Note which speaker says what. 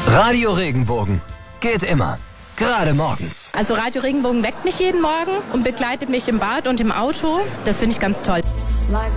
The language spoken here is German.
Speaker 1: Radio Regenbogen. Geht immer. Gerade morgens.
Speaker 2: Also Radio Regenbogen weckt mich jeden Morgen und begleitet mich im Bad und im Auto. Das finde ich ganz toll.
Speaker 3: Like